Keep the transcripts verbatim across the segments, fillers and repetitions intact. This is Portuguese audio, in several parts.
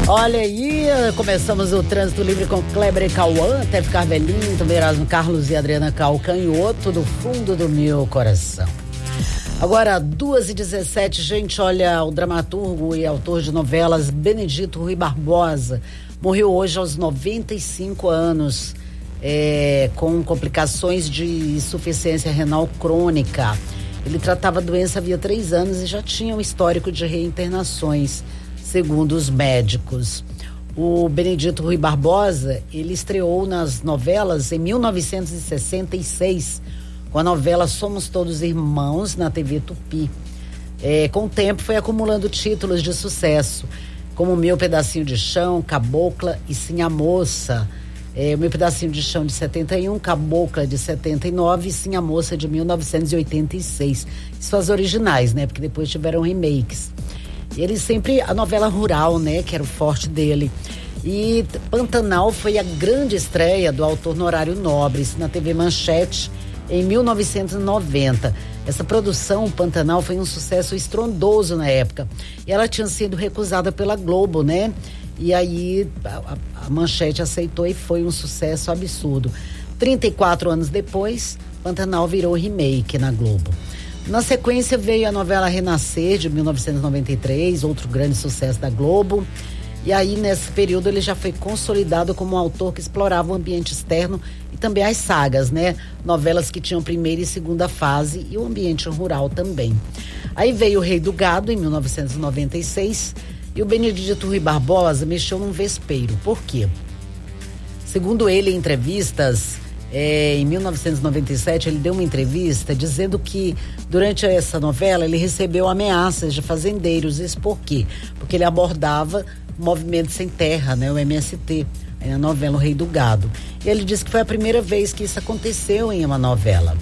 Olha aí, começamos o Trânsito Livre com Kleber e Cauã, até ficar velhinho, também Erasmo Carlos e Adriana Calcanhoto, do fundo do meu coração. Agora, duas e dezessete, gente, olha, o dramaturgo e autor de novelas Benedito Rui Barbosa morreu hoje aos noventa e cinco anos, é, com complicações de insuficiência renal crônica. Ele tratava a doença havia três anos e já tinha um histórico de reinternações, segundo os médicos. O Benedito Rui Barbosa, ele estreou nas novelas em mil novecentos e sessenta e seis, com a novela Somos Todos Irmãos, na T V Tupi. É, com o tempo foi acumulando títulos de sucesso, como Meu Pedacinho de Chão, Cabocla e Sim a Moça. É, Meu Pedacinho de Chão de setenta e um, Cabocla de setenta e nove e Sim a Moça de mil novecentos e oitenta e seis. Isso as originais, né? Porque depois tiveram remakes. Ele sempre, a novela rural, né? Que era o forte dele. E Pantanal foi a grande estreia do autor Honorário Nobre, na T V Manchete, em mil novecentos e noventa. Essa produção, Pantanal, foi um sucesso estrondoso na época. E ela tinha sido recusada pela Globo, né? E aí a, a Manchete aceitou e foi um sucesso absurdo. trinta e quatro anos depois, Pantanal virou remake na Globo. Na sequência veio a novela Renascer, de mil novecentos e noventa e três, outro grande sucesso da Globo. E aí, nesse período, ele já foi consolidado como um autor que explorava o ambiente externo e também as sagas, né? Novelas que tinham primeira e segunda fase e o ambiente rural também. Aí veio O Rei do Gado, em mil novecentos e noventa e seis, e o Benedito Rui Barbosa mexeu num vespeiro. Por quê? Segundo ele, em entrevistas, é, em mil novecentos e noventa e sete, ele deu uma entrevista dizendo que durante essa novela ele recebeu ameaças de fazendeiros. Isso por quê? Porque ele abordava Movimento Sem Terra, né, o M S T, na novela O Rei do Gado. E ele disse que foi a primeira vez que isso aconteceu em uma novela,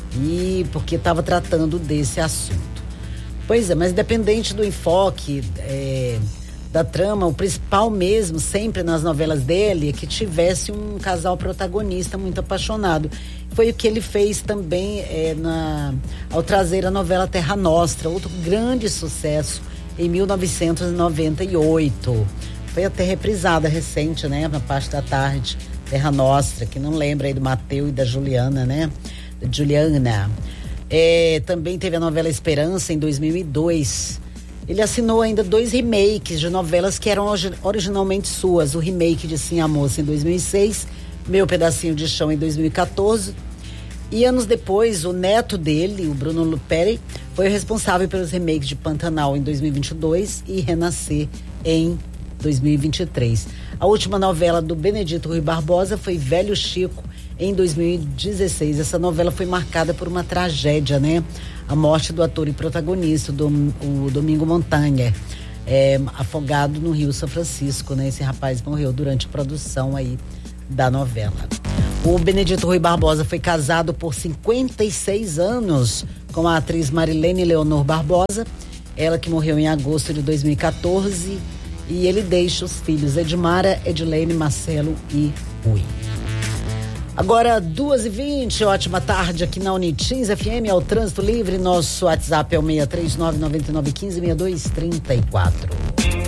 e porque estava tratando desse assunto. Pois é, mas dependente do enfoque é, da trama, o principal mesmo, sempre nas novelas dele, é que tivesse um casal protagonista muito apaixonado. Foi o que ele fez também é, na, ao trazer a novela Terra Nostra, outro grande sucesso, em mil novecentos e noventa e oito. Foi até reprisada recente, né? Na parte da tarde, Terra Nostra, que não lembra aí do Mateu e da Juliana, né? Da Juliana. É, também teve a novela Esperança, em dois mil e dois. Ele assinou ainda dois remakes de novelas que eram originalmente suas. O remake de Sim a Moça, em dois mil e seis, Meu Pedacinho de Chão, em dois mil e quatorze. E anos depois, o neto dele, o Bruno Luperi, foi o responsável pelos remakes de Pantanal em dois mil e vinte e dois e Renascer em dois mil e vinte e três. A última novela do Benedito Rui Barbosa foi Velho Chico, em dois mil e dezesseis. Essa novela foi marcada por uma tragédia, né? A morte do ator e protagonista, do, o Domingo Montanha, é, afogado no Rio São Francisco, né? Esse rapaz morreu durante a produção aí da novela. O Benedito Rui Barbosa foi casado por cinquenta e seis anos com a atriz Marilene Leonor Barbosa, ela que morreu em agosto de dois mil e quatorze, e ele deixa os filhos Edmara, Edilene, Marcelo e Rui. Agora, duas e vinte, ótima tarde aqui na Unitins F M, ao Trânsito Livre. Nosso WhatsApp é o seis três nove, nove nove um cinco, seis dois três quatro.